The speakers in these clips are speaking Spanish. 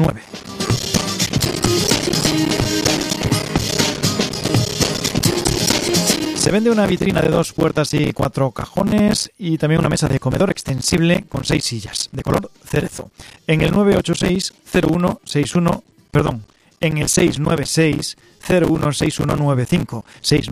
Se vende una vitrina de 2 puertas y 4 cajones y también una mesa de comedor extensible con 6 sillas de color cerezo. En el 986-0161, en el 696-016195,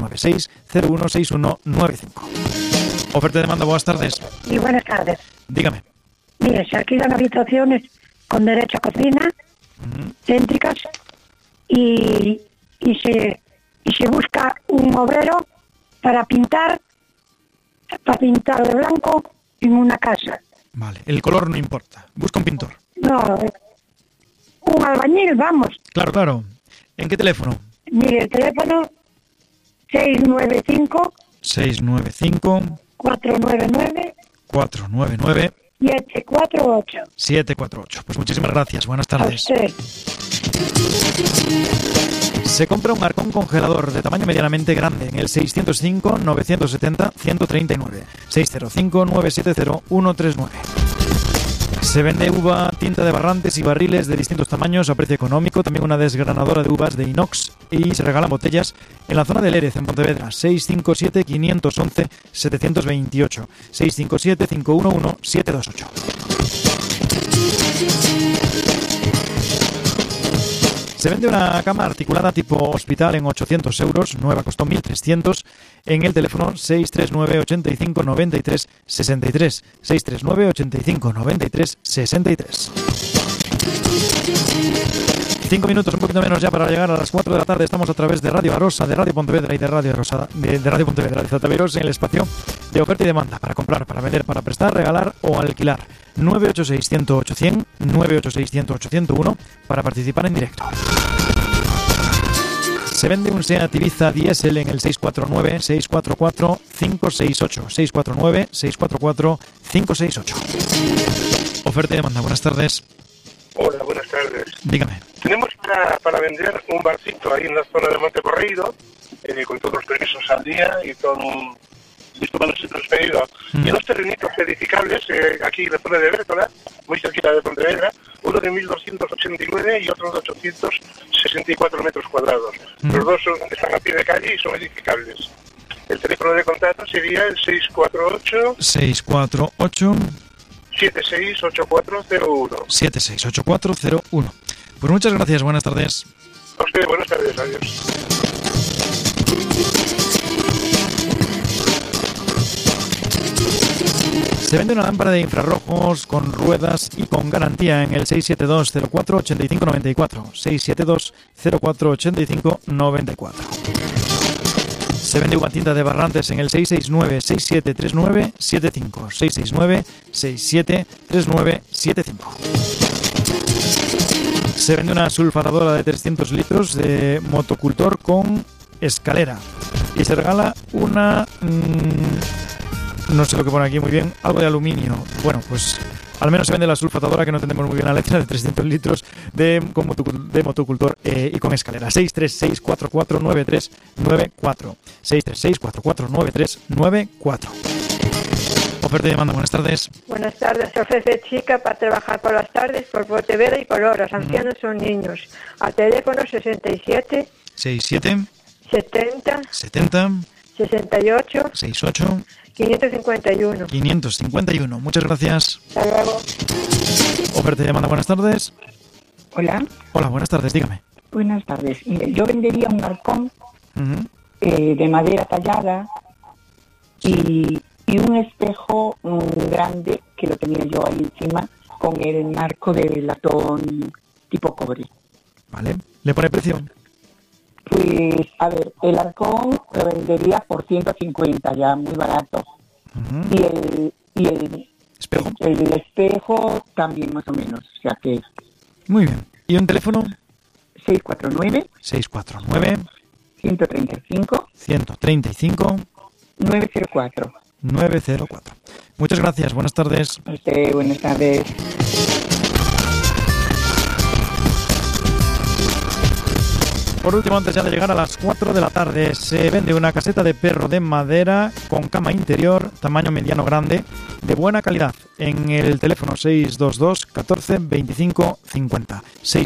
696-016195. Oferta de demanda, buenas tardes. Y buenas tardes. Dígame. Mire, se alquilan habitaciones con derecho a cocina, céntricas, y se busca un obrero para pintar de blanco en una casa. Vale, el color no importa. Busca un pintor. No, un albañil, vamos. Claro. ¿En qué teléfono? Mire, el teléfono 695 499 748. Pues muchísimas gracias. Buenas tardes. A usted. Se compra un arcón congelador de tamaño medianamente grande en el 605-970-139, 605-970-139. Se vende uva, tinta de barrantes y barriles de distintos tamaños a precio económico, también una desgranadora de uvas de inox, y se regalan botellas en la zona del Lérez, en Pontevedra, 657-511-728, 657-511-728. Se vende una cama articulada tipo hospital en 800 euros, nueva costó 1.300, en el teléfono 639 85 93 63, 639 85 93 63. 5 minutos, un poquito menos ya para llegar a las 4 de la tarde. Estamos a través de Radio Arosa, de Radio Pontevedra y de Radio Rosada, de Radio Pontevedra, de Zataveros, en el espacio de oferta y demanda, para comprar, para vender, para prestar, regalar o alquilar. 986-108-100, 986-108-101 para participar en directo. Se vende un Seat Ibiza diésel en el 649-644-568, 649-644-568. Oferta y demanda, buenas tardes. Hola, buenas tardes. Dígame. Tenemos para vender un barcito ahí en la zona de Monte Correído, con todos los permisos al día y todo listo para ser transferido. Y unos terrenitos edificables aquí en la zona de Bértola, muy cerquita de Pontevedra, uno de 1.289 y otro de 864 metros cuadrados. Los dos están a pie de calle y son edificables. El teléfono de contacto sería el 648 768401. 768401. Pues muchas gracias, buenas tardes. A usted, buenas tardes, adiós. Se vende una lámpara de infrarrojos con ruedas y con garantía en el 672-04-8594, 672-04-8594. Se vende uva tinta de barrantes en el 669-6739-75, 669-6739-75. Se vende una sulfatadora de 300 litros de motocultor con escalera y se regala una... no sé lo que pone aquí muy bien, algo de aluminio. Bueno, pues al menos se vende la sulfatadora, que no entendemos muy bien la letra, de 300 litros de motocultor y con escalera. 636-449394, 636-449394. Oferta y demanda, buenas tardes. Buenas tardes, se ofrece chica para trabajar por las tardes por Pontevedra y por horas, ancianos son niños. Al teléfono 67 67 70 70 68 68 551. 551. Muchas gracias. Hasta luego. Oferta y demanda, buenas tardes. Hola. Hola, buenas tardes, dígame. Buenas tardes. Yo vendería un arcón de madera tallada y un espejo grande que lo tenía yo ahí encima con el marco de latón tipo cobre. Vale. ¿Le pone precio? Pues, a ver, el arcón lo vendería por 150, ya muy barato. Y el espejo. El espejo también más o menos, o sea que... Muy bien. ¿Y un teléfono? 649 135 904. Muchas gracias, buenas tardes. A usted, buenas tardes. Por último, antes ya de llegar a las 4 de la tarde, se vende una caseta de perro de madera con cama interior, tamaño mediano grande, de buena calidad, en el teléfono 622 14 25 50,